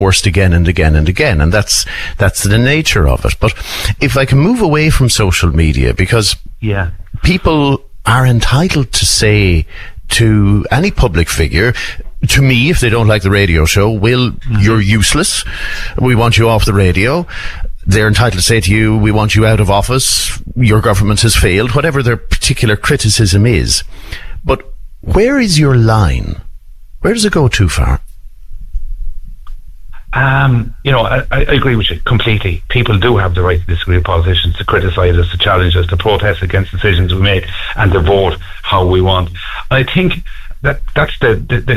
worst again and again and again. And that's the nature of it. But if I can move away from social media, because people are entitled to say to any public figure, to me, if they don't like the radio show, you're useless. We want you off the radio. They're entitled to say to you, we want you out of office. Your government has failed, whatever their particular criticism is. But where is your line? Where does it go too far? I agree with you completely. People do have the right to disagree with politicians, to criticise us, to challenge us, to protest against decisions we make, and to vote how we want. I think that's the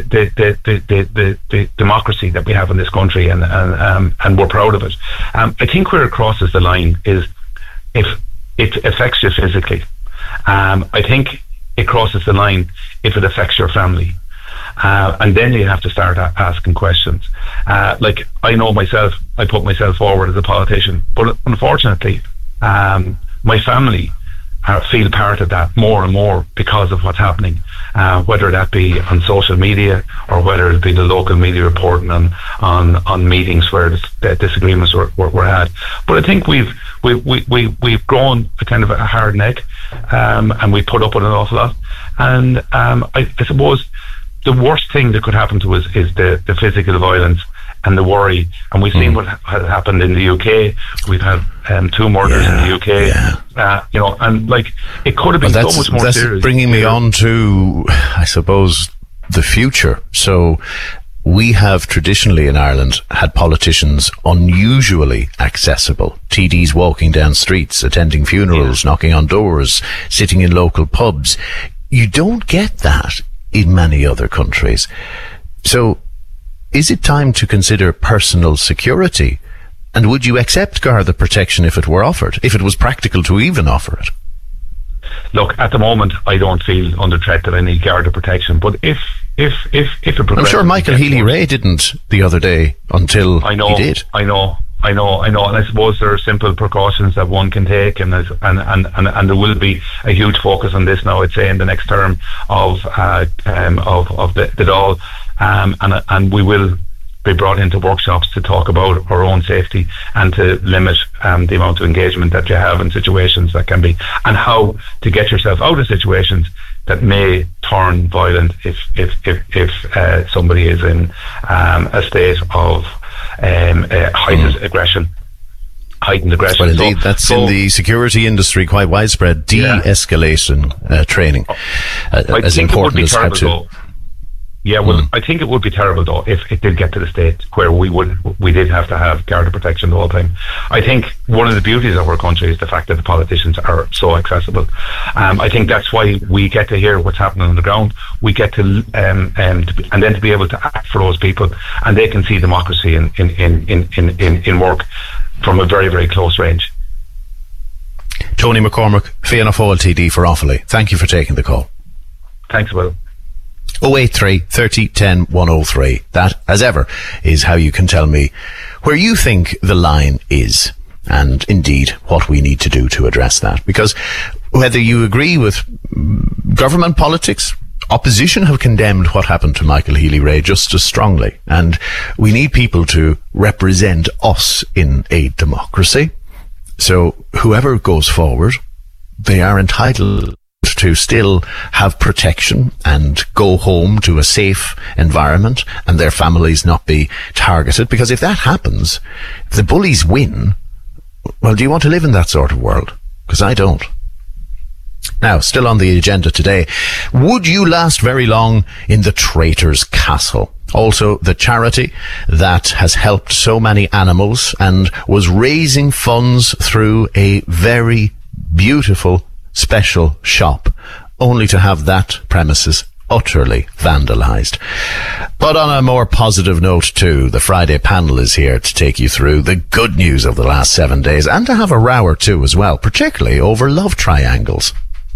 democracy that we have in this country, and we're proud of it. I think where it crosses the line is if it affects you physically. I think it crosses the line if it affects your family. And then you have to start asking questions. Like, I know myself, I put myself forward as a politician, but unfortunately, my family feel part of that more and more because of what's happening, whether that be on social media or whether it be the local media reporting on meetings where the disagreements were had. But I think we've grown a kind of a hard neck, and we put up with an awful lot. And I suppose the worst thing that could happen to us is the physical violence and the worry. And we've seen what had happened in the UK. We've had 2 murders in the UK. And like, it could have been so much more serious. That's bringing me on to, I suppose, the future. So we have traditionally in Ireland had politicians unusually accessible. TDs walking down streets, attending funerals, knocking on doors, sitting in local pubs. You don't get that in many other countries. So is it time to consider personal security? And would you accept Garda protection if it were offered, if it was practical to even offer it? Look, at the moment, I don't feel under threat that I need Garda protection. But if it progresses, I'm sure Michael Healy-Rae didn't the other day until he did. I know, and I suppose there are simple precautions that one can take, and there will be a huge focus on this now, I'd say, in the next term of the Dáil, and we will be brought into workshops to talk about our own safety and to limit the amount of engagement that you have in situations that can be, and how to get yourself out of situations that may turn violent if somebody is in a state of heightened aggression. Well, indeed, that's in the security industry quite widespread. De-escalation training, as important as how to. I think it would be terrible though if it did get to the state where we did have to have Garda protection the whole time. I think one of the beauties of our country is the fact that the politicians are so accessible. I think that's why we get to hear what's happening on the ground. We get to and then to be able to act for those people, and they can see democracy in work from a very, very close range. Tony McCormack, Fianna Fáil TD for Offaly. Thank you for taking the call. Thanks, Will. 083 30 10 103. That, as ever, is how you can tell me where you think the line is, and indeed what we need to do to address that. Because whether you agree with government politics, opposition have condemned what happened to Michael Healy-Rae just as strongly, and we need people to represent us in a democracy. So whoever goes forward, they are entitled to still have protection and go home to a safe environment and their families not be targeted. Because if that happens, if the bullies win, well, do you want to live in that sort of world? Because I don't. Now, still on the agenda today, would you last very long in the Traitor's Castle? Also, the charity that has helped so many animals and was raising funds through a very beautiful special shop, only to have that premises utterly vandalised. But on a more positive note too, the Friday panel is here to take you through the good news of the last 7 days, and to have a row or two as well, particularly over love triangles.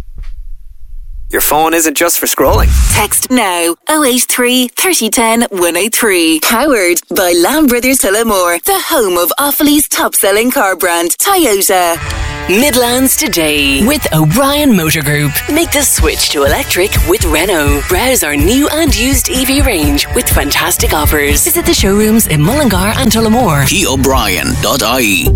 Your phone isn't just for scrolling. Text now 083 3010 103. Powered by Lamb Brothers Tullamore, the home of Offaly's top selling car brand, Toyota. Midlands Today with O'Brien Motor Group. Make the switch to electric with Renault. Browse our new and used EV range with fantastic offers. Visit the showrooms in Mullingar and Tullamore. PO'Brien.ie.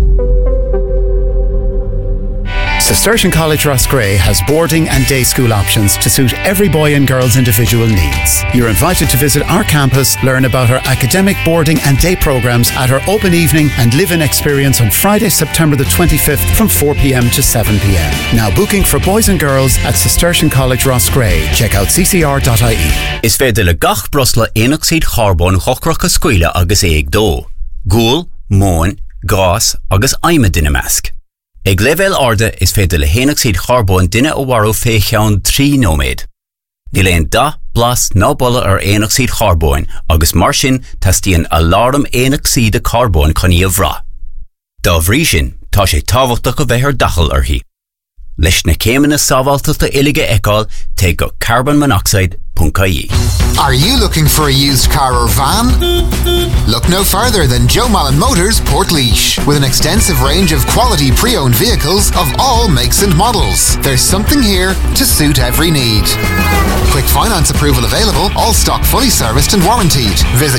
Cistercian College Roscrea has boarding and day school options to suit every boy and girl's individual needs. You're invited to visit our campus, learn about our academic boarding and day programmes at our open evening and live-in experience on Friday, September the 25th from 4 p.m. to 7 p.m. Now booking for boys and girls at Cistercian College Roscrea. Check out ccr.ie. Is féidir le gach brosla éach siad charbon chochrach a scuile agus éag dó. Gúil, móin, gás agus aime duine measc. Ag level arda is féidir le héanaach siad charbon duine ó warú fé cheann 3 nóméid. Ní léon da, blas ná bolla ar éanaach siad charbon agus mar sin tastíonn alarm éanaach siad a carbon chuní a bhrá. Dá bhrí sin, tá sé tábhachtach go bheith ar dachal arthaí. Leis na céimena sábháilteachta uilige eicáil, take go carbonmonoxide.ie. Are you looking for a used car or van? Look no further than Joe Malin Motors Portlaoise. With an extensive range of quality pre-owned vehicles of all makes and models. There's something here to suit every need. Quick finance approval available, all stock fully serviced and warranted. Visit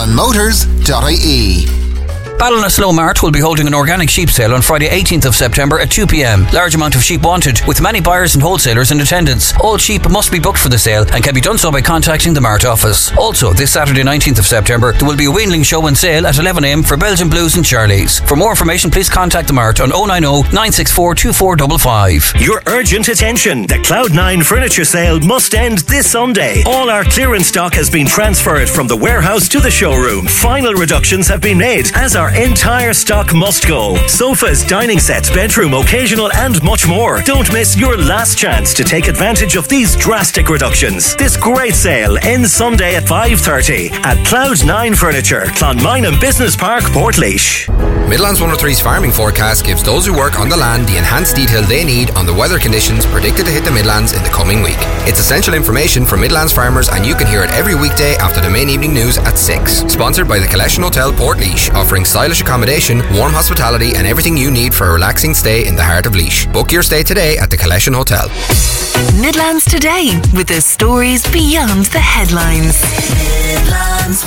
joemalinmotors.ie. Ballina Mart will be holding an organic sheep sale on Friday 18th of September at 2 p.m. Large amount of sheep wanted, with many buyers and wholesalers in attendance. All sheep must be booked for the sale and can be done so by contacting the Mart office. Also, this Saturday 19th of September, there will be a weanling show and sale at 11 a.m. for Belgian Blues and Charlies. For more information, please contact the Mart on 090 964 2455. Your urgent attention. The Cloud9 furniture sale must end this Sunday. All our clearance stock has been transferred from the warehouse to the showroom. Final reductions have been made as our entire stock must go. Sofas, dining sets, bedroom, occasional and much more. Don't miss your last chance to take advantage of these drastic reductions. This great sale ends Sunday at 5:30 at Cloud9 Furniture, Clonmine Business Park, Portlaoise. Midlands 103's farming forecast gives those who work on the land the enhanced detail they need on the weather conditions predicted to hit the Midlands in the coming week. It's essential information from Midlands farmers and you can hear it every weekday after the main evening news at 6. Sponsored by the Collection Hotel Portlaoise, offering stylish accommodation, warm hospitality and everything you need for a relaxing stay in the heart of Laois. Book your stay today at the Collection Hotel. Midlands Today with the stories beyond the headlines. Midlands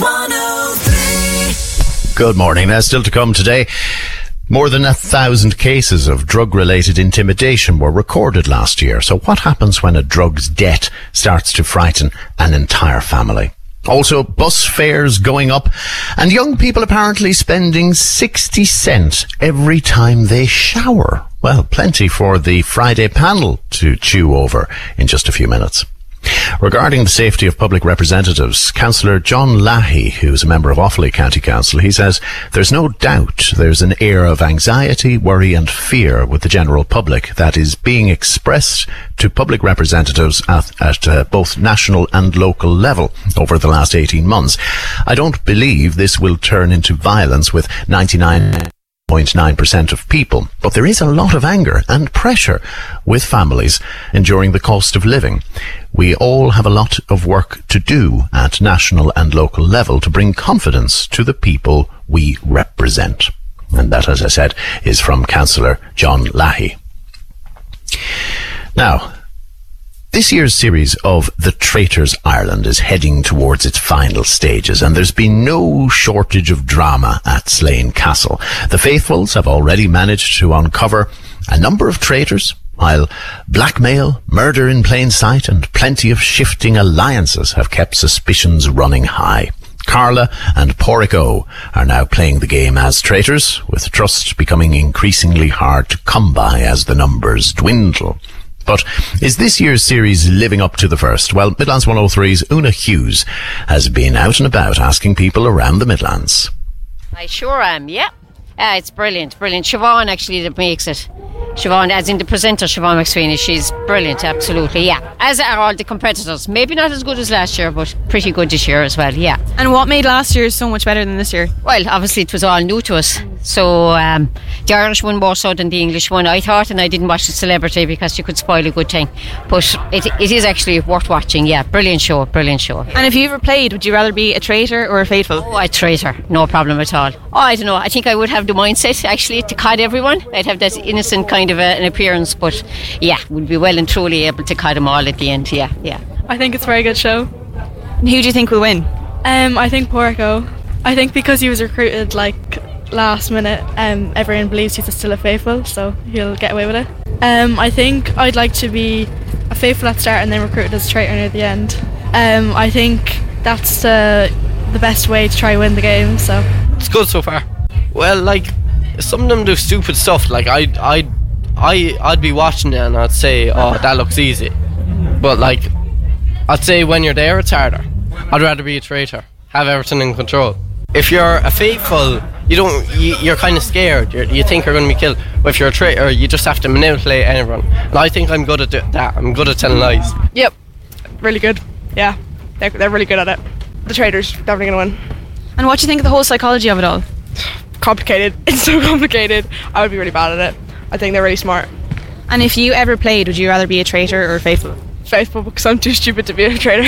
103. Good morning. Now, still to come today, more than 1,000 cases of drug-related intimidation were recorded last year. So what happens when a drug's debt starts to frighten an entire family? Also, bus fares going up and young people apparently spending 60 cents every time they shower. Well, plenty for the Friday panel to chew over in just a few minutes. Regarding the safety of public representatives, Councillor John Lahey, who's a member of Offaly County Council, he says there's no doubt there's an air of anxiety, worry and fear with the general public that is being expressed to public representatives at both national and local level over the last 18 months. I don't believe this will turn into violence with 99.9% of people, but there is a lot of anger and pressure with families enduring the cost of living. We all have a lot of work to do at national and local level to bring confidence to the people we represent. And that, as I said, is from Councillor John Lahey. Now, this year's series of The Traitors Ireland is heading towards its final stages, and there's been no shortage of drama at Slane Castle. The faithfuls have already managed to uncover a number of traitors, while blackmail, murder in plain sight, and plenty of shifting alliances have kept suspicions running high. Carla and Porrick O are now playing the game as traitors, with trust becoming increasingly hard to come by as the numbers dwindle. But is this year's series living up to the first? Well, Midlands 103's Una Hughes has been out and about asking people around the Midlands. I sure am, yeah. It's brilliant. Siobhan actually that makes it. Siobhan, as in the presenter, Siobhan McSweeney, she's brilliant, absolutely, yeah. As are all the competitors. Maybe not as good as last year, but pretty good this year as well, yeah. And what made last year so much better than this year? Well, obviously it was all new to us. So the Irish one more so than the English one, I thought, and I didn't watch the Celebrity because you could spoil a good thing. But it is actually worth watching, yeah. Brilliant show. And if you ever played, would you rather be a traitor or a faithful? Oh, a traitor, no problem at all. Oh, I don't know, I think I would have the mindset actually to cod everyone. I'd have that innocent kind kind of an appearance, but yeah, we'll be well and truly able to cut them all at the end. Yeah. I think it's a very good show. And who do you think will win? I think Porco. I think because he was recruited like last minute, everyone believes he's still a faithful, so he'll get away with it. I think I'd like to be a faithful at start and then recruited as a traitor near the end. I think that's the best way to try to win the game. So it's good so far. Well, like some of them do stupid stuff. Like I'd be watching it and I'd say, oh, that looks easy. But like I'd say when you're there, it's harder. I'd rather be a traitor, have everything in control. If you're a faithful, you're kind of scared. You think you're going to be killed. But if you're a traitor, you just have to manipulate everyone. And I think I'm good at that. I'm good at telling lies. Yep, really good. Yeah, they're really good at it. The traitors definitely going to win. And what do you think of the whole psychology of it all? Complicated. It's so complicated. I would be really bad at it. I think they're really smart. And if you ever played, would you rather be a traitor or faithful? Faithful, because I'm too stupid to be a traitor.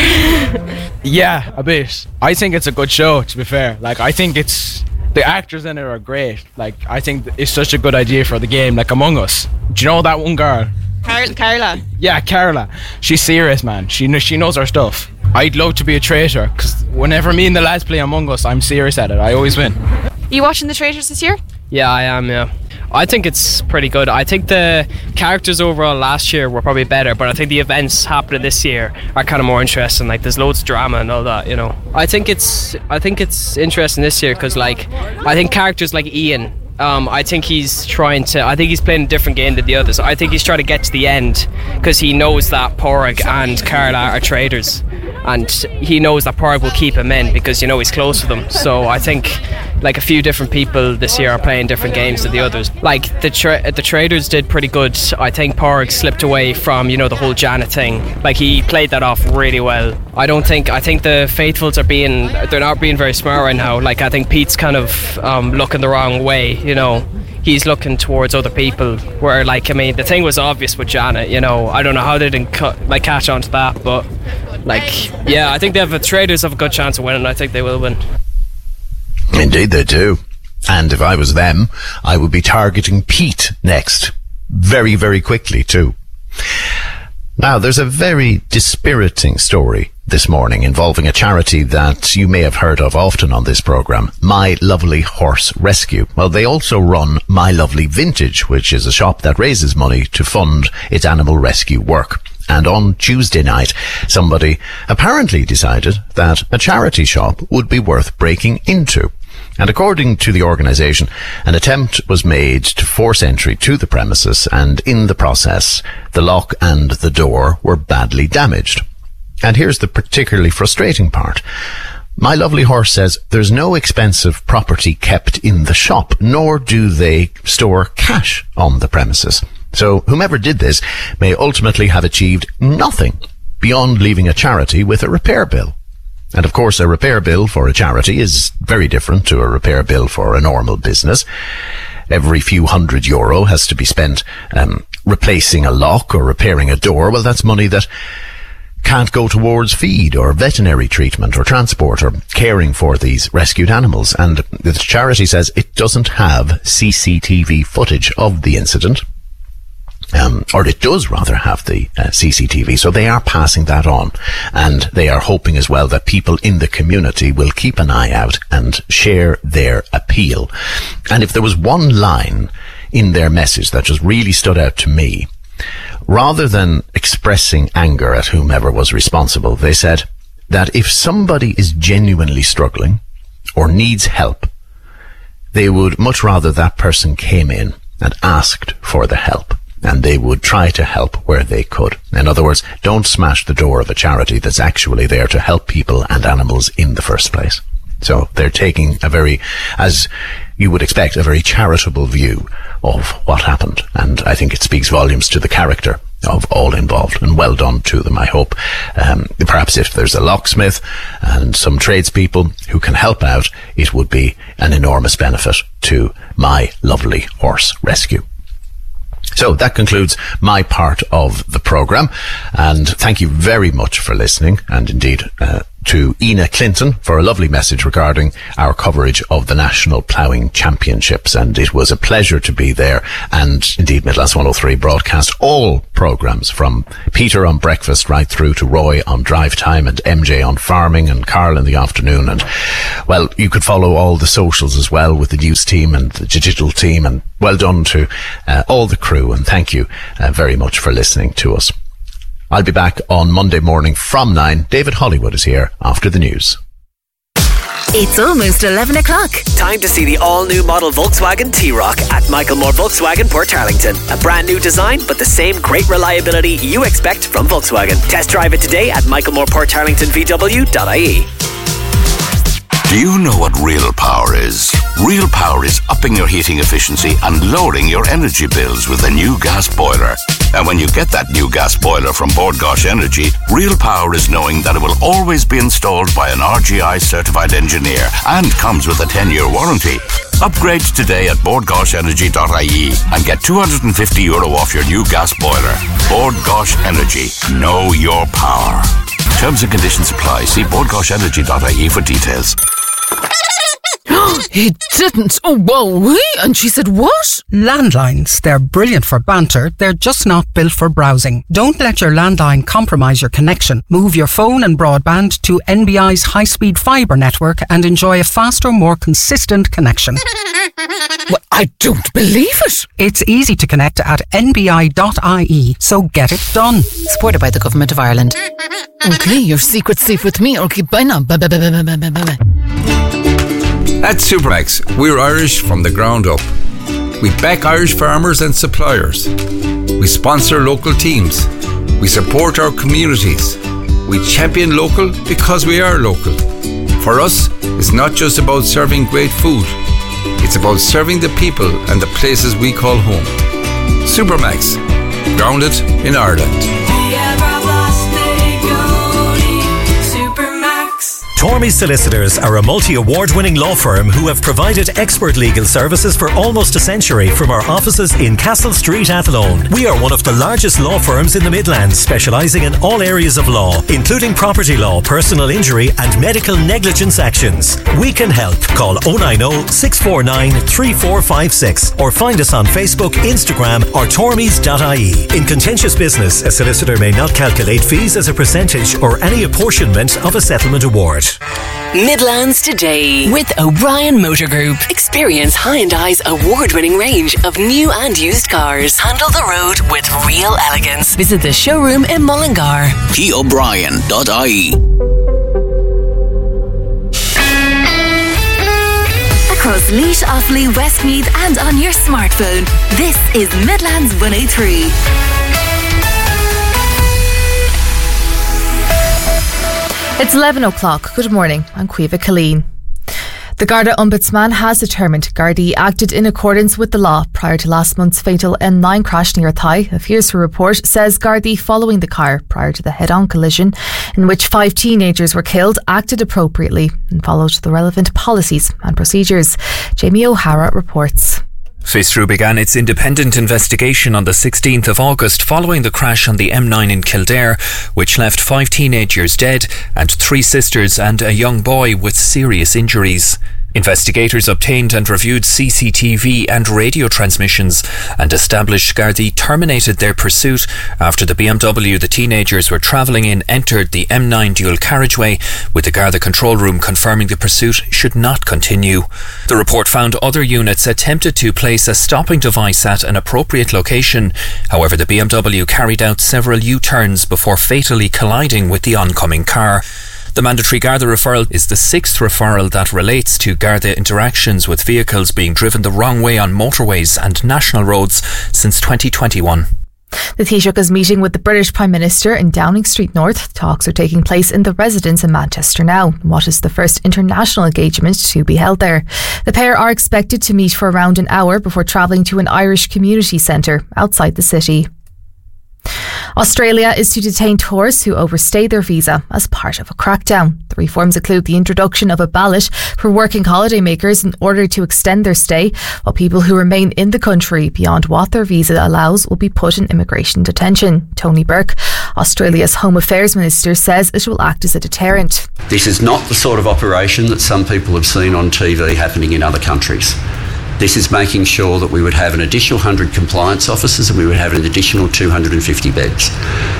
Yeah, a bit. I think it's a good show, to be fair. Like, I think the actors in it are great. Like, I think it's such a good idea for the game, like Among Us. Do you know that one girl? Carla. Yeah, Carla. She's serious, man. She knows her stuff. I'd love to be a traitor, because whenever me and the lads play Among Us, I'm serious at it. I always win. Are you watching The Traitors this year? Yeah, I am, yeah. I think it's pretty good. I think the characters overall last year were probably better, but I think the events happening this year are kind of more interesting. Like, there's loads of drama and all that, you know. I think it's interesting this year because, like, I think characters like Ian, I think he's playing a different game than the others. I think he's trying to get to the end because he knows that Porg and Carla are traitors, and he knows that Porg will keep him in because, you know, he's close to them. So I think like a few different people this year are playing different games than the others. Like the traitors did pretty good. I think Porg slipped away from, you know, the whole Janet thing. Like, he played that off really well. I think the faithfuls they're not being very smart right now. Like, I think Pete's kind of looking the wrong way, you know. He's looking towards other people where, like, I mean, the thing was obvious with Janet, you know. I don't know how they didn't catch on to that, but like, yeah, I think the traitors have a good chance of winning. I think they will win. Indeed they do. And if I was them, I would be targeting Pete next. Very, very quickly too. Now, there's a very dispiriting story this morning involving a charity that you may have heard of often on this programme, My Lovely Horse Rescue. Well, they also run My Lovely Vintage, which is a shop that raises money to fund its animal rescue work. And on Tuesday night, somebody apparently decided that a charity shop would be worth breaking into. And according to the organisation, an attempt was made to force entry to the premises, and in the process, the lock and the door were badly damaged. And here's the particularly frustrating part. My Lovely Horse says there's no expensive property kept in the shop, nor do they store cash on the premises. So whomever did this may ultimately have achieved nothing beyond leaving a charity with a repair bill. And of course, a repair bill for a charity is very different to a repair bill for a normal business. Every few €100 has to be spent replacing a lock or repairing a door. Well, that's money that can't go towards feed or veterinary treatment or transport or caring for these rescued animals. And the charity says it doesn't have CCTV footage of the incident. Or it does rather have the CCTV, so they are passing that on, and they are hoping as well that people in the community will keep an eye out and share their appeal. And if there was one line in their message that just really stood out to me, rather than expressing anger at whomever was responsible, they said that if somebody is genuinely struggling or needs help, they would much rather that person came in and asked for the help, and they would try to help where they could. In other words, don't smash the door of a charity that's actually there to help people and animals in the first place. So they're taking a very, as you would expect, a very charitable view of what happened. And I think it speaks volumes to the character of all involved, and well done to them. I hope perhaps if there's a locksmith and some tradespeople who can help out, it would be an enormous benefit to My Lovely Horse Rescue. So that concludes my part of the programme, and thank you very much for listening, and indeed to Ina Clinton for a lovely message regarding our coverage of the National Ploughing Championships, and it was a pleasure to be there. And indeed, Midlands 103 broadcast all programmes from Peter on breakfast right through to Roy on drive time and MJ on farming and Carl in the afternoon. And well, you could follow all the socials as well with the news team and the digital team, and well done to all the crew, and thank you very much for listening to us. I'll be back on Monday morning from 9. David Hollywood is here after the news. It's almost 11 o'clock. Time to see the all-new model Volkswagen T-Roc at Michael Moore Volkswagen, Port Tarlington. A brand new design, but the same great reliability you expect from Volkswagen. Test drive it today at michaelmooreporttarlingtonvw.ie. Do you know what real power is? Real power is upping your heating efficiency and lowering your energy bills with a new gas boiler. And when you get that new gas boiler from Bord Gáis Energy, real power is knowing that it will always be installed by an RGI certified engineer and comes with a 10-year warranty. Upgrade today at bordgaisenergy.ie and get €250 off your new gas boiler. Bord Gáis Energy. Know your power. Terms and conditions apply. See bordgaisenergy.ie for details. He didn't. Oh, whoa. And she said what? Landlines. They're brilliant for banter. They're just not built for browsing. Don't let your landline compromise your connection. Move your phone and broadband to NBI's high-speed fibre network and enjoy a faster, more consistent connection. Well, I don't believe it. It's easy to connect at nbi.ie, so get it done. Supported by the Government of Ireland. Okay, your secret's safe with me. Okay, bye now. Bye. At Supermax, we're Irish from the ground up. We back Irish farmers and suppliers. We sponsor local teams. We support our communities. We champion local because we are local. For us, it's not just about serving great food. It's about serving the people and the places we call home. Supermax, grounded in Ireland. Tormey Solicitors are a multi-award-winning law firm who have provided expert legal services for almost a century from our offices in Castle Street, Athlone. We are one of the largest law firms in the Midlands, specialising in all areas of law, including property law, personal injury and medical negligence actions. We can help. Call 090-649-3456 or find us on Facebook, Instagram or tormeys.ie. In contentious business, a solicitor may not calculate fees as a percentage or any apportionment of a settlement award. Midlands Today with O'Brien Motor Group. Experience Hyundai's award-winning range of new and used cars. Handle the road with real elegance. Visit the showroom in Mullingar. PO'Brien.ie. Across Laois, Offaly, Westmeath and on your smartphone. This is Midlands 103. It's 11 o'clock. Good morning. I'm Caoimhe Colleen. The Garda Ombudsman has determined Gardaí acted in accordance with the law prior to last month's fatal M9 crash near Thai. A Fierce report says Gardaí following the car prior to the head-on collision in which 5 teenagers were killed acted appropriately and followed the relevant policies and procedures. Jamie O'Hara reports. FISRU began its independent investigation on the 16th of August following the crash on the M9 in Kildare, which left 5 teenagers dead and 3 sisters and a young boy with serious injuries. Investigators obtained and reviewed CCTV and radio transmissions and established Gardaí terminated their pursuit after the BMW the teenagers were travelling in entered the M9 dual carriageway, with the Garda control room confirming the pursuit should not continue. The report found other units attempted to place a stopping device at an appropriate location. However, the BMW carried out several U-turns before fatally colliding with the oncoming car. The mandatory Garda referral is the 6th referral that relates to Garda interactions with vehicles being driven the wrong way on motorways and national roads since 2021. The Taoiseach is meeting with the British Prime Minister in Downing Street North. Talks are taking place in the residence in Manchester now, what is the first international engagement to be held there. The pair are expected to meet for around an hour before travelling to an Irish community centre outside the city. Australia is to detain tourists who overstay their visa as part of a crackdown. The reforms include the introduction of a ballot for working holidaymakers in order to extend their stay, while people who remain in the country beyond what their visa allows will be put in immigration detention. Tony Burke, Australia's Home Affairs Minister, says it will act as a deterrent. This is not the sort of operation that some people have seen on TV happening in other countries. This is making sure that we would have an additional 100 compliance officers and we would have an additional 250 beds.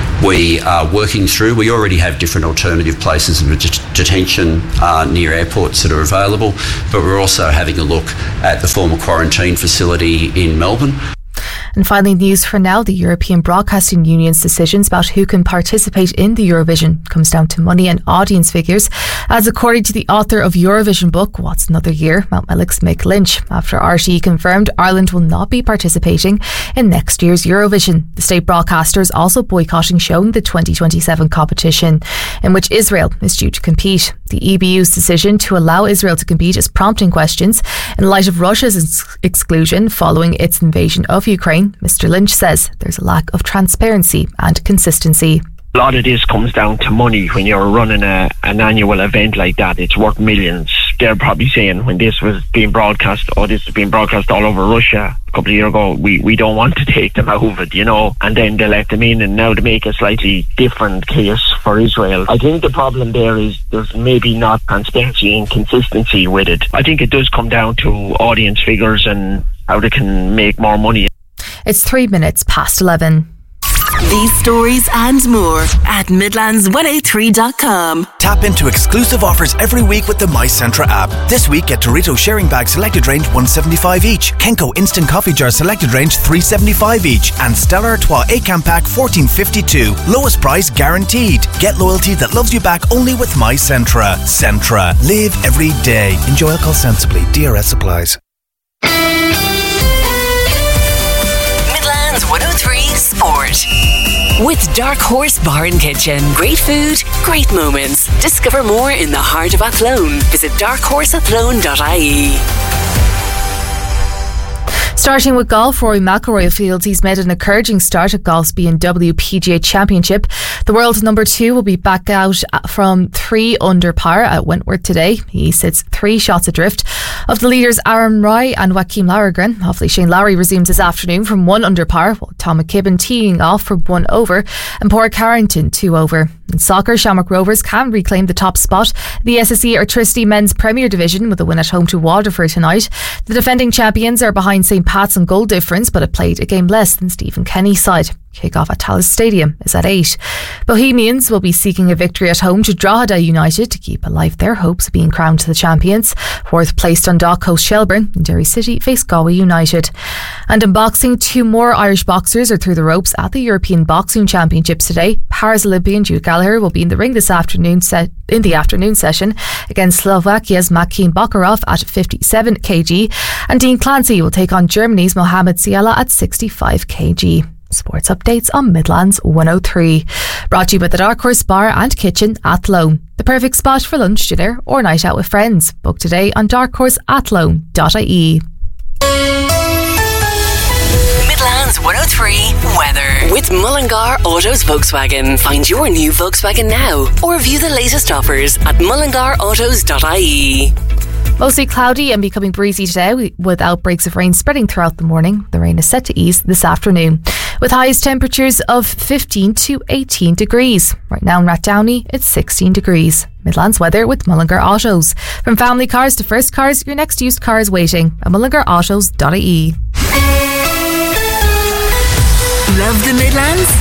We are working through, we already have different alternative places of detention near airports that are available, but we're also having a look at the former quarantine facility in Melbourne. And finally, news for now. The European Broadcasting Union's decisions about who can participate in the Eurovision comes down to money and audience figures, as according to the author of Eurovision book What's Another Year, Mountmellick's Mick Lynch, after RTE confirmed Ireland will not be participating in next year's Eurovision. The state broadcaster is also boycotting showing the 2027 competition, in which Israel is due to compete. The EBU's decision to allow Israel to compete is prompting questions in light of Russia's exclusion following its invasion of Ukraine. Mr. Lynch says there's a lack of transparency and consistency. A lot of this comes down to money. When you're running an annual event like that, it's worth millions. They're probably saying when this was being broadcast, this is being broadcast all over Russia a couple of years ago, we don't want to take them out of it, and then they let them in, and now to make a slightly different case for Israel. I think the problem there is there's maybe not transparency and consistency with it. I think it does come down to audience figures and how they can make more money. It's 3 minutes past 11. These stories and more at Midlands103.com. Tap into exclusive offers every week with the My Centra app. This week, get Dorito sharing bag selected range $1.75 each, Kenko instant coffee jar selected range $3.75 each, and Stella Artois 8-can pack $14.52. Lowest price guaranteed. Get loyalty that loves you back only with My Centra. Centra. Live every day. Enjoy alcohol sensibly. DRS applies. 103 Sport. With Dark Horse Bar and Kitchen. Great food, great moments. Discover more in the heart of Athlone. Visit darkhorseathlone.ie. Starting with golf, Rory McIlroy feels he's made an encouraging start at golf's BMW PGA Championship. The world number 2 will be back out from 3 under par at Wentworth today. He sits 3 shots adrift of the leaders Aaron Rai and Joaquim Larrigren. Hopefully Shane Lowry resumes this afternoon from 1 under par, while Tom McKibben teeing off from 1 over and Padraig Carrington 2 over. In soccer, Shamrock Rovers can reclaim the top spot. The SSE Airtricity Men's Premier Division with a win at home to Waterford tonight. The defending champions are behind St Pat's on goal difference, but have played a game less than Stephen Kenny's side. Kick-off at Tallaght Stadium is at 8. Bohemians will be seeking a victory at home to Drogheda United to keep alive their hopes of being crowned the champions. 4th placed Dundalk host Shelburne, and Derry City face Galway United. And in boxing, 2 more Irish boxers are through the ropes at the European Boxing Championships today. Paris Olympian Jude Gallagher will be in the ring this afternoon in the afternoon session against Slovakia's Makin Bakarov at 57 kg, and Dean Clancy will take on Germany's Mohamed Siala at 65 kg. Sports updates on Midlands 103. Brought to you by the Dark Horse Bar and Kitchen Athlone. The perfect spot for lunch, dinner or night out with friends. Book today on darkhorseathlone.ie. Midlands 103 weather with Mullingar Autos Volkswagen. Find your new Volkswagen now or view the latest offers at mullingarautos.ie. Mostly cloudy and becoming breezy today with outbreaks of rain spreading throughout the morning. The rain is set to ease this afternoon with highest temperatures of 15 to 18 degrees. Right now in Rathdowney, it's 16 degrees. Midlands weather with Mullingar Autos. From family cars to first cars, your next used car is waiting at mullingarautos.ie. Love the Midlands?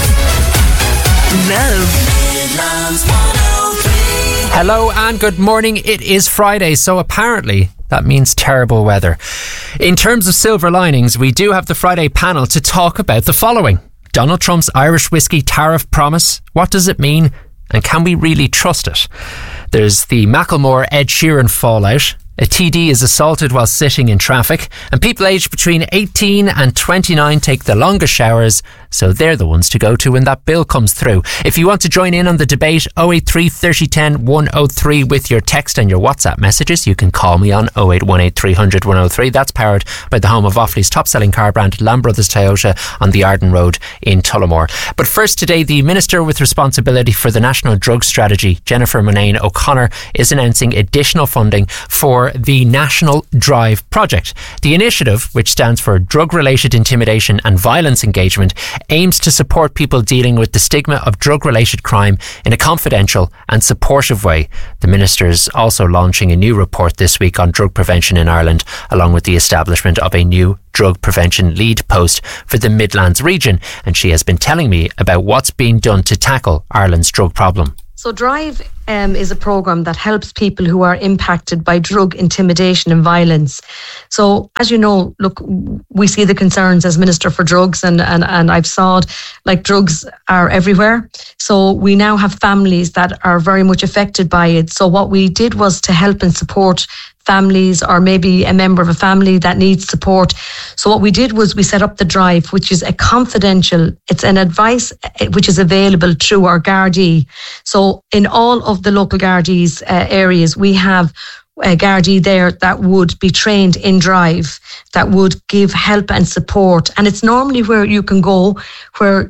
Love Midlands 103. Hello and good morning. It is Friday, so apparently that means terrible weather. In terms of silver linings, we do have the Friday panel to talk about the following. Donald Trump's Irish whiskey tariff promise. What does it mean? And can we really trust it? There's the Macklemore Ed Sheeran fallout. A TD is assaulted while sitting in traffic, and people aged between 18 and 29 take the longest showers, so they're the ones to go to when that bill comes through. If you want to join in on the debate, 083 3010 103 with your text and your WhatsApp messages, you can call me on 0818 300 103. That's powered by the home of Offaly's top-selling car brand, Lamb Brothers Toyota, on the Arden Road in Tullamore. But first today, the Minister with responsibility for the National Drug Strategy, Jennifer Murnane O'Connor, is announcing additional funding for the National Drive project. The initiative, which stands for Drug-Related Intimidation and Violence Engagement, aims to support people dealing with the stigma of drug-related crime in a confidential and supportive way. The Minister is also launching a new report this week on drug prevention in Ireland, along with the establishment of a new drug prevention lead post for the Midlands region, and she has been telling me about what's being done to tackle Ireland's drug problem. So Drive is a programme that helps people who are impacted by drug intimidation and violence. So as you know, look, we see the concerns as Minister for Drugs and I've saw it, like drugs are everywhere. So we now have families that are very much affected by it. So what we did was to help and support families, or maybe a member of a family that needs support. So what we did was we set up the Drive, which is a confidential, it's an advice which is available through our Gardaí. So in all of the local Gardaí's areas, we have a Gardaí there that would be trained in Drive, that would give help and support. And it's normally where you can go, where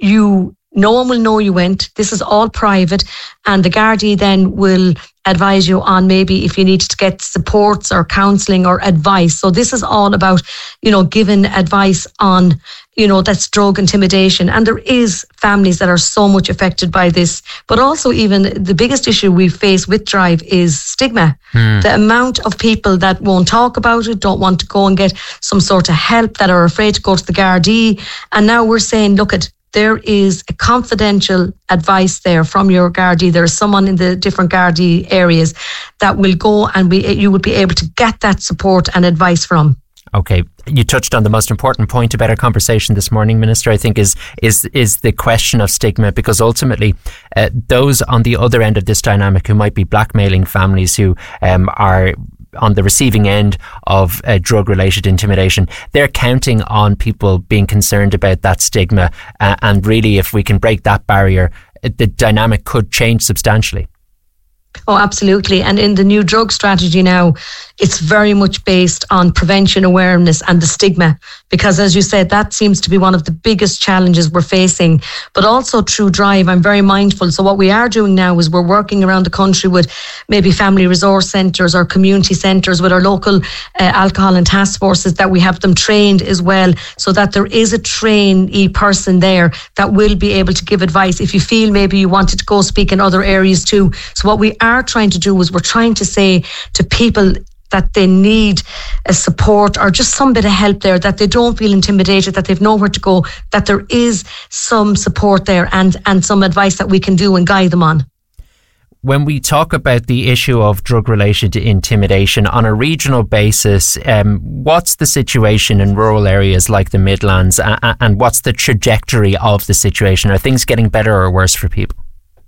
no one will know you went. This is all private, and the Gardaí then will advise you on maybe if you need to get supports or counselling or advice. So this is all about, giving advice on, that's drug intimidation. And there is families that are so much affected by this. But also even the biggest issue we face with Drive is stigma. The amount of people that won't talk about it, don't want to go and get some sort of help, that are afraid to go to the Gardaí. And now we're saying, there is a confidential advice there from your Gardaí. There is someone in the different Gardaí areas that will go and you would be able to get that support and advice from. Okay, you touched on the most important point about our conversation this morning, Minister, I think is the question of stigma, because ultimately those on the other end of this dynamic who might be blackmailing families who are on the receiving end of drug-related intimidation, they're counting on people being concerned about that stigma, and really if we can break that barrier, the dynamic could change substantially. Oh, absolutely. And in the new drug strategy now, it's very much based on prevention awareness and the stigma, because as you said, that seems to be one of the biggest challenges we're facing. But also through Drive, I'm very mindful. So what we are doing now is we're working around the country with maybe family resource centres or community centres, with our local alcohol and task forces, that we have them trained as well, so that there is a trainee person there that will be able to give advice if you feel maybe you wanted to go speak in other areas too. So what we are trying to do is we're trying to say to people that they need a support or just some bit of help there, that they don't feel intimidated, that they've nowhere to go, that there is some support there and some advice that we can do and guide them on. When we talk about the issue of drug-related intimidation on a regional basis, what's the situation in rural areas like the Midlands, and what's the trajectory of the situation? Are things getting better or worse for people?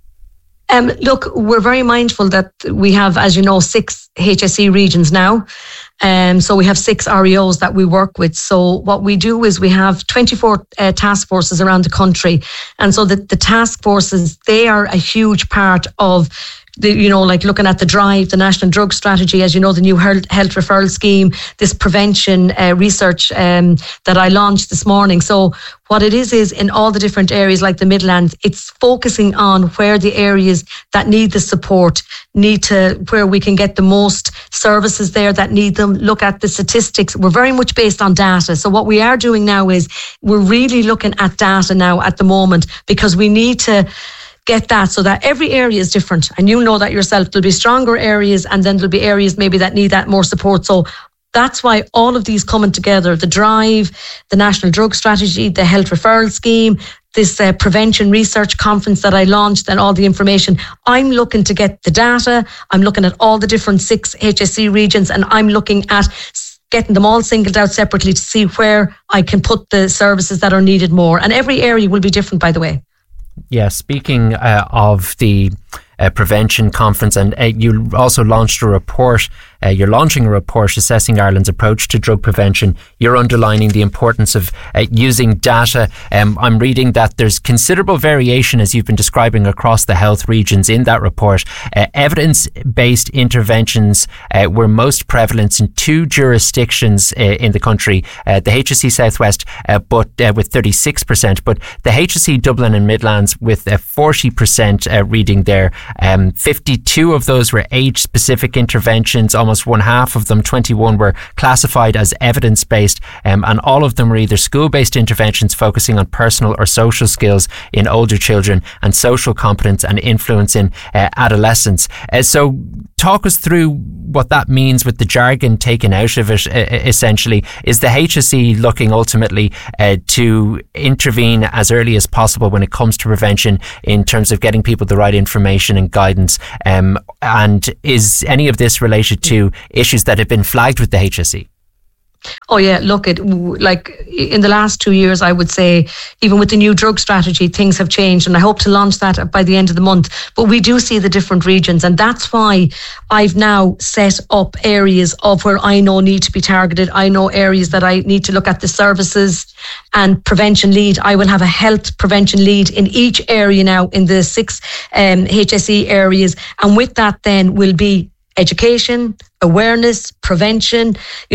Look, we're very mindful that we have, as you know, 6 HSE regions now. So we have 6 REOs that we work with. So what we do is we have 24 task forces around the country. And so the task forces, they are a huge part of like looking at the Drive, the National Drug Strategy, as you know, the new health referral scheme, this prevention research that I launched this morning. So what it is in all the different areas like the Midlands, it's focusing on where the areas that need the support where we can get the most services there that need them. Look at the statistics. We're very much based on data. So what we are doing now is we're really looking at data now at the moment, because we need to get that so that every area is different. And you know that yourself, there'll be stronger areas and then there'll be areas maybe that need that more support. So that's why all of these coming together, the Drive, the National Drug Strategy, the Health Referral Scheme, this prevention research conference that I launched, and all the information. I'm looking to get the data. I'm looking at all the different 6 HSE regions, and I'm looking at getting them all singled out separately to see where I can put the services that are needed more. And every area will be different, by the way. Yeah, speaking of the prevention conference, and you also launched a report you're launching a report assessing Ireland's approach to drug prevention. You're underlining the importance of using data. I'm reading that there's considerable variation, as you've been describing, across the health regions in that report. Evidence-based interventions were most prevalent in 2 jurisdictions in the country, the HSE Southwest, but with 36%, but the HSE Dublin and Midlands with 40% reading there. 52 of those were age-specific interventions. Almost one half of them, 21, were classified as evidence-based, and all of them were either school-based interventions focusing on personal or social skills in older children and social competence and influence in adolescents. So talk us through what that means with the jargon taken out of it, essentially. Is the HSE looking ultimately to intervene as early as possible when it comes to prevention in terms of getting people the right information and guidance? And is any of this related to issues that have been flagged with the HSE? Oh yeah, look, in the last 2 years, I would say, even with the new drug strategy, things have changed, and I hope to launch that by the end of the month. But we do see the different regions, and that's why I've now set up areas of where I know need to be targeted. I know areas that I need to look at the services and prevention lead. I will have a health prevention lead in each area now in the 6 HSE areas, and with that then will be education, awareness, prevention,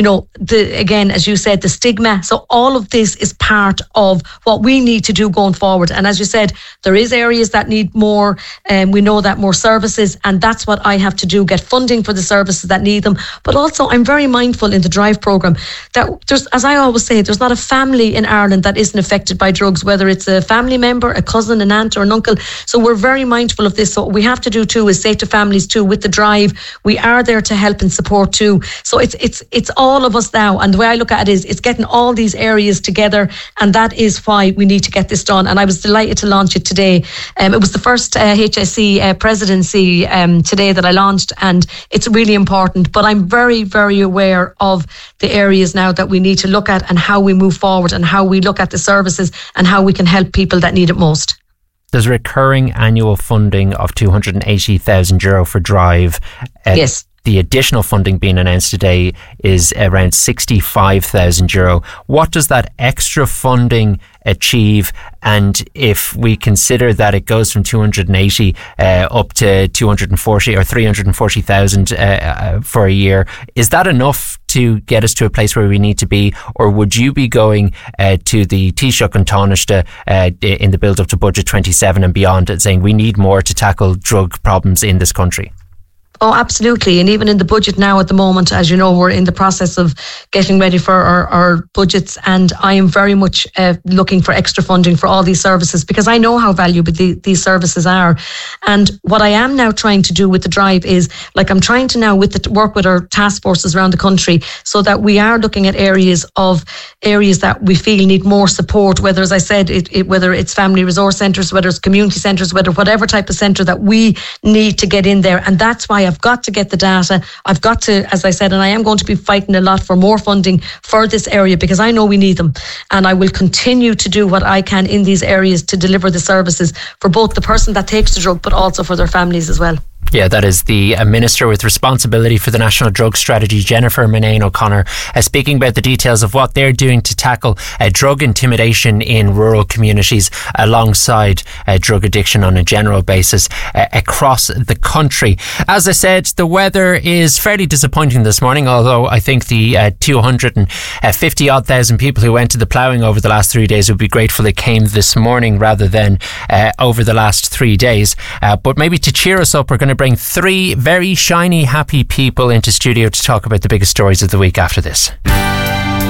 again, as you said, the stigma. So all of this is part of what we need to do going forward. And as you said, there is areas that need more, and we know that more services, and that's what I have to do, get funding for the services that need them. But also I'm very mindful in the DRIVE programme that there's, as I always say, there's not a family in Ireland that isn't affected by drugs, whether it's a family member, a cousin, an aunt or an uncle. So we're very mindful of this. So what we have to do too is say to families too, with the DRIVE, we are there to help and support too. So it's all of us now, and the way I look at it is it's getting all these areas together, and that is why we need to get this done. And I was delighted to launch it today. It was the first HSE presidency today that I launched, and it's really important. But I'm very, very aware of the areas now that we need to look at and how we move forward and how we look at the services and how we can help people that need it most. There's recurring annual funding of €280,000 for DRIVE. Yes. The additional funding being announced today is around €65,000. What does that extra funding achieve? And if we consider that it goes from 280 up to 240 or 340,000 for a year, is that enough to get us to a place where we need to be? Or would you be going to the Taoiseach and Taoiseach in the build up to budget 27 and beyond and saying we need more to tackle drug problems in this country? Oh, absolutely. And even in the budget now at the moment, as you know, we're in the process of getting ready for our budgets. And I am very much looking for extra funding for all these services because I know how valuable these services are. And what I am now trying to do with the DRIVE is, I'm trying to now work with our task forces around the country so that we are looking at areas that we feel need more support, whether, as I said, whether it's family resource centres, whether it's community centres, whatever type of centre that we need to get in there. And that's why I've got to get the data. I've got to, as I said, and I am going to be fighting a lot for more funding for this area because I know we need them. And I will continue to do what I can in these areas to deliver the services for both the person that takes the drug, but also for their families as well. Yeah, that is the Minister with responsibility for the National Drug Strategy, Jennifer Murnane O'Connor, speaking about the details of what they're doing to tackle drug intimidation in rural communities alongside drug addiction on a general basis across the country. As I said, the weather is fairly disappointing this morning, although I think the 250-odd thousand people who went to the ploughing over the last 3 days would be grateful it came this morning rather than over the last 3 days. But maybe to cheer us up, we're going to bring 3 very shiny, happy people into studio to talk about the biggest stories of the week after this.